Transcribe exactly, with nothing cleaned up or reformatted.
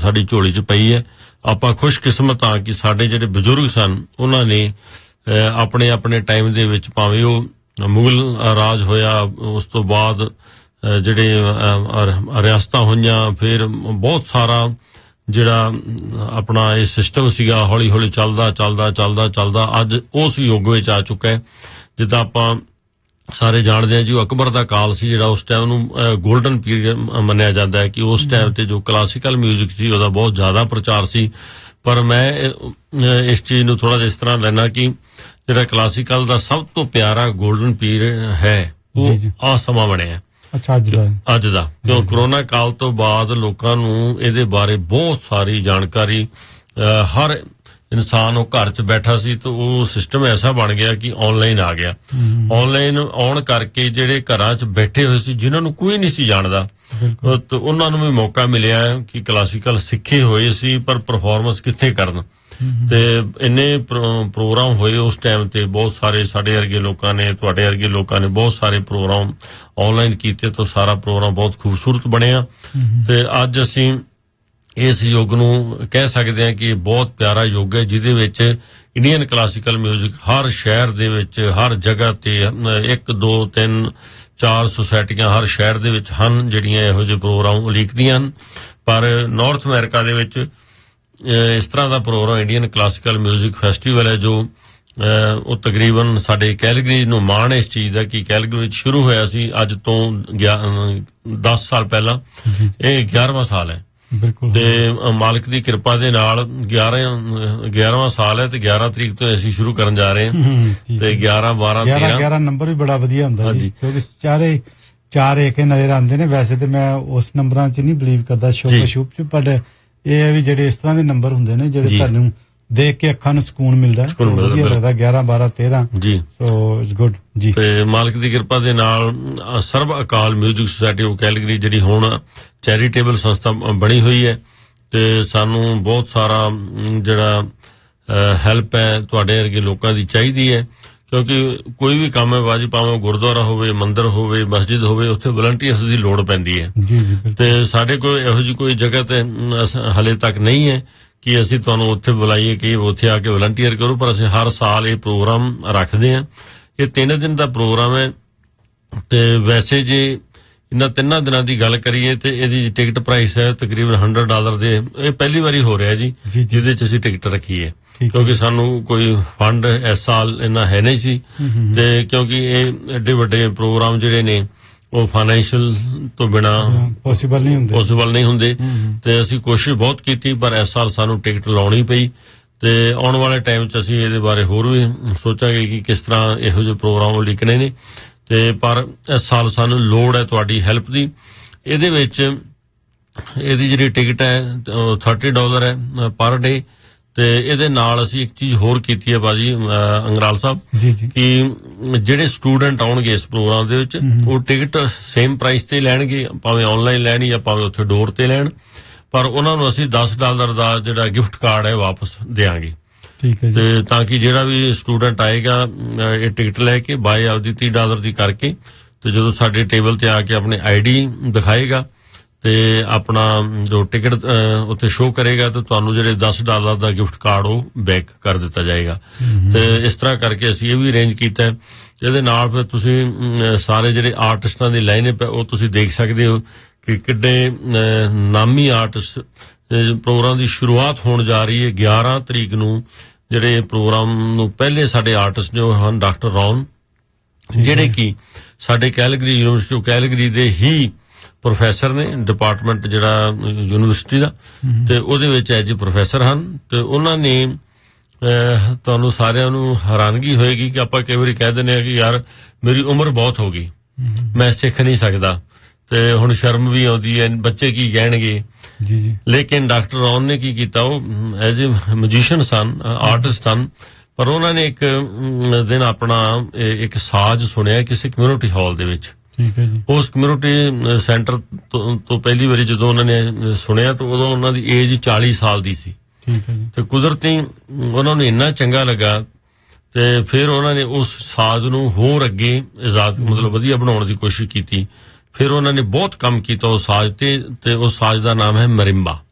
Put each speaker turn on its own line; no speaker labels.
ਸਾਡੀ ਝੋਲੀ 'ਚ ਪਈ ਹੈ। ਆਪਾਂ ਖੁਸ਼ਕਿਸਮਤ ਹਾਂ ਕਿ ਸਾਡੇ ਜਿਹੜੇ ਬਜ਼ੁਰਗ ਸਨ ਉਹਨਾਂ ਨੇ ਆਪਣੇ ਆਪਣੇ ਟਾਈਮ ਦੇ ਵਿੱਚ, ਭਾਵੇਂ ਉਹ ਮੁਗਲ ਰਾਜ ਹੋਇਆ, ਉਸ ਤੋਂ ਬਾਅਦ ਜਿਹੜੇ ਰਿਆਸਤਾਂ ਹੋਈਆਂ, ਫਿਰ ਬਹੁਤ ਸਾਰਾ ਜਿਹੜਾ ਆਪਣਾ ਇਹ ਸਿਸਟਮ ਸੀਗਾ ਹੌਲੀ ਹੌਲੀ ਚੱਲਦਾ ਚੱਲਦਾ ਚੱਲਦਾ ਚੱਲਦਾ ਅੱਜ ਉਸ ਯੁੱਗ ਵਿੱਚ ਆ ਚੁੱਕਾ ਹੈ। ਜਿੱਦਾਂ ਆਪਾਂ ਸਾਰੇ ਜਾਣਦੇ ਹਾਂ ਜੀ, ਉਹ ਅਕਬਰ ਦਾ ਕਾਲ ਸੀ ਜਿਹੜਾ ਉਸ ਟਾਈਮ ਨੂੰ ਗੋਲਡਨ ਪੀਰੀਅਡ ਮੰਨਿਆ ਜਾਂਦਾ ਹੈ ਕਿ ਉਸ ਟਾਈਮ ਤੇ ਜੋ ਕਲਾਸੀਕਲ ਮਿਊਜ਼ਿਕ ਸੀ ਉਹਦਾ ਬਹੁਤ ਜ਼ਿਆਦਾ ਪ੍ਰਚਾਰ ਸੀ। ਪਰ ਮੈਂ ਇਸ ਚੀਜ਼ ਨੂੰ ਥੋੜਾ ਜਿਹਾ ਇਸ ਤਰ੍ਹਾਂ ਲੈਣਾ ਕਿ ਜਿਹੜਾ ਕਲਾਸੀਕਲ ਦਾ ਸਭ ਤੋਂ ਪਿਆਰਾ ਗੋਲਡਨ ਪੀਰੀਅਡ ਹੈ ਉਹ ਆਹ ਸਮਾਂ ਬਣਿਆ ਅੱਜ ਦਾ ਅੱਜ ਦਾ ਕਿਉਂ ਕਰੋਨਾ ਕਾਲ ਤੋਂ ਬਾਅਦ ਲੋਕਾਂ ਨੂੰ ਇਹਦੇ ਬਾਰੇ ਬਹੁਤ ਸਾਰੀ ਜਾਣਕਾਰੀ, ਹਰ ਇਨਸਾਨ ਉਹ ਘਰ 'ਚ ਬੈਠਾ ਸੀ ਤੇ ਉਹ ਸਿਸਟਮ ਐਸਾ ਬਣ ਗਿਆ ਕਿ ਆਨਲਾਈਨ ਆ ਗਿਆ। ਆਨਲਾਈਨ ਆਉਣ ਕਰਕੇ ਜਿਹੜੇ ਘਰਾਂ 'ਚ ਬੈਠੇ ਹੋਏ ਸੀ, ਜਿਨ੍ਹਾਂ ਨੂੰ ਕੋਈ ਨਹੀਂ ਸੀ ਜਾਣਦਾ, ਤੇ ਉਹਨਾਂ ਨੂੰ ਵੀ ਮੌਕਾ ਮਿਲਿਆ ਕਿ ਕਲਾਸੀਕਲ ਸਿੱਖੇ ਹੋਏ ਸੀ ਪਰ ਪਰਫਾਰਮੈਂਸ ਕਿੱਥੇ ਕਰਨ। ਤੇ ਇੰਨੇ ਪ੍ਰੋਗਰਾਮ ਹੋਏ ਉਸ ਟਾਈਮ ਤੇ, ਬਹੁਤ ਸਾਰੇ ਸਾਡੇ ਵਰਗੇ ਲੋਕਾਂ ਨੇ, ਤੁਹਾਡੇ ਵਰਗੇ ਲੋਕਾਂ ਨੇ ਬਹੁਤ ਸਾਰੇ ਪ੍ਰੋਗਰਾਮ ਆਨਲਾਈਨ ਕੀਤੇ ਤਾਂ ਸਾਰਾ ਪ੍ਰੋਗਰਾਮ ਬਹੁਤ ਖੂਬਸੂਰਤ ਬਣਿਆ। ਤੇ ਅੱਜ ਅਸੀਂ ਇਸ ਯੁੱਗ ਨੂੰ ਕਹਿ ਸਕਦੇ ਹਾਂ ਕਿ ਬਹੁਤ ਪਿਆਰਾ ਯੁੱਗ ਹੈ ਜਿਹਦੇ ਵਿੱਚ ਇੰਡੀਅਨ ਕਲਾਸੀਕਲ ਮਿਊਜ਼ਿਕ ਹਰ ਸ਼ਹਿਰ ਦੇ ਵਿੱਚ, ਹਰ ਜਗ੍ਹਾ ਤੇ ਇੱਕ ਦੋ ਤਿੰਨ ਚਾਰ ਸੁਸਾਇਟੀਆਂ ਹਰ ਸ਼ਹਿਰ ਦੇ ਵਿੱਚ ਹਨ ਜਿਹੜੀਆਂ ਇਹੋ ਜਿਹੇ ਪ੍ਰੋਗਰਾਮ ਉਲੀਕਦੀਆਂ ਹਨ। ਪਰ ਨਾਰਥ ਅਮਰੀਕਾ ਦੇ ਵਿੱਚ ਇਸ ਤਰ੍ਹਾਂ ਦਾ programme Indian classical music festival ਹੈ ਜੋ ਉਹ ਤਕਰੀਬਨ ਸਾਡੇ ਕੈਲਗਰੀ ਨੂੰ ਮਾਣ ਇਸ ਚੀਜ਼ ਦਾ ਕਿ ਕੈਲਗਰੀ ਵਿੱਚ ਸ਼ੁਰੂ ਹੋਇਆ ਸੀ ਅੱਜ ਤੋਂ ਦਸ ਸਾਲ ਪਹਿਲਾਂ, ਇਹ ਗਿਆਰਵਾਂ ਸਾਲ ਹੈ। ਤੇ ਮਾਲਕ ਦੀ ਕਿਰਪਾ ਦੇ ਨਾਲ ਗਿਆਰਾਂ ਗਿਆਰਵਾਂ ਸਾਲ ਹੈ ਤੇ ਗਿਆਰਾਂ ਤਰੀਕ ਤੋਂ ਅਸੀਂ ਸ਼ੁਰੂ ਕਰਨ ਜਾ ਰਹੇ ਹਾਂ। ਤੇ ਗਿਆਰਾਂ ਬਾਰਾਂ ਤੇਰਾਂ
ਗਿਆਰਾਂ ਨੰਬਰ ਵੀ ਬੜਾ ਵਧੀਆ ਹੁੰਦਾ ਜੀ, ਕਿਉਂਕਿ ਚਾਰੇ ਚਾਰ ਏਕੇ ਨਜ਼ਰ ਆਉਂਦੇ ਨੇ। ਵੈਸੇ ਤੇ ਮੈਂ ਉਸ ਨੰਬਰਾਂ 'ਚ ਨਹੀਂ ਬਿਲੀਵ ਕਰਦਾ ਸ਼ੁਭ ਸ਼ੁਭ 'ਚ, ਪਰ ਇਹ ਹੈ ਵੀ ਜਿਹੜੇ ਇਸ ਤਰ੍ਹਾਂ ਦੇ ਨੰਬਰ ਹੁੰਦੇ ਨੇ ਜਿਹੜੇ ਤੁਹਾਨੂੰ ਦੇਖ ਕੇ ਅੱਖਾਂ ਨੂੰ ਸਕੂਨ ਮਿਲਦਾ, ਵਧੀਆ ਲੱਗਦਾ। ਗਿਆਰਾਂ ਬਾਰਾਂ ਤੇਰਾਂ ਜੀ, ਸੋ ਇਟਸ ਗੁੱਡ ਜੀ। ਤੇ
ਮਾਲਕ ਦੀ ਕਿਰਪਾ ਦੇ ਨਾਲ ਸਰਬ ਅਕਾਲ ਮਿਊਜ਼ਿਕ ਸੁਸਾਇਟੀ ਆਫ ਕੈਲਗਰੀ ਜਿਹੜੀ ਹੁਣ ਚੈਰੀਟੇਬਲ ਸੰਸਥਾ ਬਣੀ ਹੋਈ ਹੈ ਤੇ ਸਾਨੂੰ ਬਹੁਤ ਸਾਰਾ ਜਿਹੜਾ ਹੈਲਪ ਹੈ ਤੁਹਾਡੇ ਵਰਗੇ ਲੋਕਾਂ ਦੀ ਚਾਹੀਦੀ ਹੈ, ਕਿਉਂਕਿ ਕੋਈ ਵੀ ਕੰਮ ਹੈ ਬਾਜੀ, ਭਾਵੇਂ ਗੁਰਦੁਆਰਾ ਹੋਵੇ, ਮੰਦਿਰ ਹੋਵੇ, ਮਸਜਿਦ ਹੋਵੇ, ਉੱਥੇ ਵਲੰਟੀਅਰਸ ਦੀ ਲੋੜ ਪੈਂਦੀ ਹੈ। ਤੇ ਸਾਡੇ ਕੋਲ ਇਹੋ ਜਿਹੀ ਕੋਈ ਜਗ੍ਹਾ ਤੇ ਹਲੇ ਤੱਕ ਨਹੀਂ ਹੈ ਕਿ ਅਸੀਂ ਤੁਹਾਨੂੰ ਉੱਥੇ ਬੁਲਾਈਏ ਕਿ ਉੱਥੇ ਆ ਕੇ ਵਲੰਟੀਅਰ ਕਰੋ, ਪਰ ਅਸੀਂ ਹਰ ਸਾਲ ਇਹ ਪ੍ਰੋਗਰਾਮ ਰੱਖਦੇ ਹਾਂ। ਇਹ ਤਿੰਨ ਦਿਨ ਦਾ ਪ੍ਰੋਗਰਾਮ ਹੈ ਤੇ ਵੈਸੇ ਜੇ ਇਹਨਾਂ ਤਿੰਨਾਂ ਦਿਨਾਂ ਦੀ ਗੱਲ ਕਰੀਏ ਤੇ ਇਹਦੀ ਟਿਕਟ ਪ੍ਰਾਈਸ ਹੈ ਤਕਰੀਬਨ ਹੰਡਰਡ ਡਾਲਰ ਦੇ। ਇਹ ਪਹਿਲੀ ਵਾਰੀ ਹੋ ਰਿਹਾ ਜੀ ਜਿਹਦੇ 'ਚ ਅਸੀਂ ਟਿਕਟ ਰੱਖੀ ਹੈ, ਕਿਉਂਕਿ ਸਾਨੂੰ ਕੋਈ ਫੰਡ ਇਸ ਸਾਲ ਇੰਨਾ ਹੈ ਨਹੀਂ ਸੀ ਤੇ ਕਿਉਂਕਿ ਇਹ ਐਡੇ ਵੱਡੇ ਪ੍ਰੋਗਰਾਮ ਜਿਹੜੇ ਨੇ ਉਹ ਫਾਈਨੈਂਸ਼ੀਅਲ ਤੋਂ ਬਿਨਾ
ਪੋਸੀਬਲ ਨਹੀਂ ਹੁੰਦੇ
ਪੋਸੀਬਲ ਨਹੀਂ ਹੁੰਦੇ ਤੇ ਅਸੀਂ ਕੋਸ਼ਿਸ਼ ਬਹੁਤ ਕੀਤੀ, ਪਰ ਇਸ ਸਾਲ ਸਾਨੂੰ ਟਿਕਟ ਲਾਉਣੀ ਪਈ। ਤੇ ਆਉਣ ਵਾਲੇ ਟਾਈਮ 'ਚ ਅਸੀਂ ਇਹਦੇ ਬਾਰੇ ਹੋਰ ਵੀ ਸੋਚਾਂਗੇ ਕਿ ਕਿਸ ਤਰ੍ਹਾਂ ਇਹੋ ਜਿਹੇ ਪ੍ਰੋਗਰਾਮ ਲਿਖਣੇ ਨੇ। ਤੇ ਪਰ ਇਸ ਸਾਲ ਸਾਨੂੰ ਲੋੜ ਹੈ ਤੁਹਾਡੀ ਹੈਲਪ ਦੀ। ਇਹਦੇ ਵਿੱਚ ਇਹਦੀ ਜਿਹੜੀ ਟਿਕਟ ਹੈ ਥਰਟੀ ਡਾਲਰ ਹੈ ਪਰ ਡੇ। ਤੇ ਇਹਦੇ ਨਾਲ ਅਸੀਂ ਇੱਕ ਚੀਜ਼ ਹੋਰ ਕੀਤੀ ਹੈ ਬਾਜੀ ਅੰਗਰਾਲ ਸਾਹਿਬ ਕਿ ਜਿਹੜੇ ਸਟੂਡੈਂਟ ਆਉਣਗੇ ਇਸ ਪ੍ਰੋਗਰਾਮ ਦੇ ਵਿੱਚ ਉਹ ਟਿਕਟ ਸੇਮ ਪ੍ਰਾਈਸ ਤੇ ਲੈਣਗੇ, ਭਾਵੇਂ ਆਨਲਾਈਨ ਲੈਣ ਜਾਂ ਭਾਵੇਂ ਉੱਥੇ ਡੋਰ ਤੇ ਲੈਣ, ਪਰ ਉਹਨਾਂ ਨੂੰ ਅਸੀਂ ਦਸ ਡਾਲਰ ਦਾ ਜਿਹੜਾ ਗਿਫਟ ਕਾਰਡ ਹੈ ਵਾਪਸ ਦਿਆਂਗੇ। ਤੇ ਤਾਂ ਕਿ ਜਿਹੜਾ ਵੀ ਸਟੂਡੈਂਟ ਆਏਗਾ ਇਹ ਟਿਕਟ ਲੈ ਕੇ ਬਾਏ ਆਪਦੀ ਤੀਹ ਡਾਲਰ ਦੀ ਕਰਕੇ ਤੇ ਜਦੋਂ ਸਾਡੇ ਟੇਬਲ ਤੇ ਆ ਕੇ ਆਪਣੇ ਆਈ ਡੀ ਦਿਖਾਏਗਾ ਤੇ ਆਪਣਾ ਜੋ ਟਿਕਟ ਉੱਥੇ ਸ਼ੋਅ ਕਰੇਗਾ ਤੇ ਤੁਹਾਨੂੰ ਜਿਹੜੇ ਦਸ ਡਾਲਰ ਦਾ ਗਿਫਟ ਕਾਰਡ ਉਹ ਬੈਕ ਕਰ ਦਿੱਤਾ ਜਾਏਗਾ। ਤੇ ਇਸ ਤਰ੍ਹਾਂ ਕਰਕੇ ਅਸੀਂ ਇਹ ਵੀ ਅਰੇਂਜ ਕੀਤਾ ਹੈ। ਇਹਦੇ ਨਾਲ ਫਿਰ ਤੁਸੀਂ ਸਾਰੇ ਜਿਹੜੇ ਆਰਟਿਸਟਾਂ ਦੀ ਲਾਈਨਅਪ ਹੈ ਉਹ ਤੁਸੀਂ ਦੇਖ ਸਕਦੇ ਹੋ ਕਿ ਕਿੱਡੇ ਨਾਮੀ ਆਰਟਿਸਟ ਪ੍ਰੋਗਰਾਮ ਦੀ ਸ਼ੁਰੂਆਤ ਹੋਣ ਜਾ ਰਹੀ ਹੈ। ਗਿਆਰਾਂ ਤਰੀਕ ਨੂੰ ਜਿਹੜੇ ਪ੍ਰੋਗਰਾਮ ਨੂੰ ਪਹਿਲੇ ਸਾਡੇ ਆਰਟਿਸਟ ਜੋ ਹਨ ਡਾਕਟਰ ਰੌਨ, ਜਿਹੜੇ ਕਿ ਸਾਡੇ ਕੈਲਗਰੀ ਯੂਨੀਵਰਸਿਟੀ ਆਫ ਕੈਲਗਰੀ ਦੇ ਹੀ ਪ੍ਰੋਫੈਸਰ ਨੇ, ਡਿਪਾਰਟਮੈਂਟ ਜਿਹੜਾ ਯੂਨੀਵਰਸਿਟੀ ਦਾ, ਤੇ ਉਹਦੇ ਵਿੱਚ ਐਜ ਪ੍ਰੋਫੈਸਰ ਹਨ। ਤੇ ਉਹਨਾਂ ਨੇ ਤੁਹਾਨੂੰ ਸਾਰਿਆਂ ਨੂੰ ਹੈਰਾਨਗੀ ਹੋਏਗੀ ਕਿ ਆਪਾਂ ਕਈ ਵਾਰੀ ਕਹਿ ਦਿੰਦੇ ਹਾਂ ਕਿ ਯਾਰ ਮੇਰੀ ਉਮਰ ਬਹੁਤ ਹੋ ਗਈ, ਮੈਂ ਸਿੱਖ ਨਹੀਂ ਸਕਦਾ ਤੇ ਹੁਣ ਸ਼ਰਮ ਵੀ ਆਉਂਦੀ ਹੈ, ਬੱਚੇ ਕੀ ਕਹਿਣਗੇ। ਜੀ ਜੀ ਲੇਕਿਨ ਡਾਕਟਰ ਰੌਨ ਨੇ ਕੀ ਕੀਤਾ, ਉਹ as a musician son, artist ਸਨ, ਪਰ ਉਹਨਾਂ ਨੇ ਇੱਕ ਦਿਨ ਆਪਣਾ ਇੱਕ ਸਾਜ਼ ਸੁਣਿਆ ਕਿਸੇ ਕਮਿਊਨਿਟੀ ਹਾਲ ਦੇ ਵਿੱਚ। ਉਸ ਕਮਿਊਨਿਟੀ ਸੈਂਟਰ ਤੋਂ ਪਹਿਲੀ ਵਾਰੀ ਜਦੋਂ ਉਹਨਾਂ ਨੇ ਸੁਣਿਆ ਤਾਂ ਉਦੋਂ ਉਹਨਾਂ ਦੀ ਏਜ ਚਾਲੀ ਸਾਲ ਦੀ ਸੀ। ਤੇ ਕੁਦਰਤੀ ਉਹਨਾਂ ਨੂੰ ਇੰਨਾ ਚੰਗਾ ਲੱਗਾ ਤੇ ਫਿਰ ਉਹਨਾਂ ਨੇ ਉਸ ਸਾਜ਼ ਨੂੰ ਹੋਰ ਅੱਗੇ ਇਜਾਜ਼ਤ ਮਤਲਬ ਵਧੀਆ ਬਣਾਉਣ ਦੀ ਕੋਸ਼ਿਸ਼ ਕੀਤੀ। ਫਿਰ ਉਹਨਾਂ ਨੇ ਬਹੁਤ ਕੰਮ ਕੀਤਾ ਉਸ ਸਾਜ਼ ਤੇ ਤੇ ਉਸ ਸਾਜ਼ ਦਾ ਨਾਮ ਹੈ ਮਰਿੰਬਾ।